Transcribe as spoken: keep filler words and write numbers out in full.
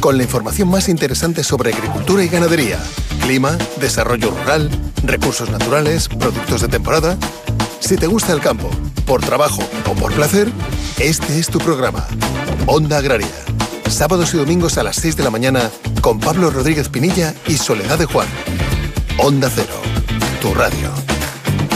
con la información más interesante sobre agricultura y ganadería, clima, desarrollo rural, recursos naturales, productos de temporada. Si te gusta el campo, por trabajo o por placer, este es tu programa. Onda Agraria. Sábados y domingos a las seis de la mañana con Pablo Rodríguez Pinilla y Soledad de Juan. Onda Cero, tu radio.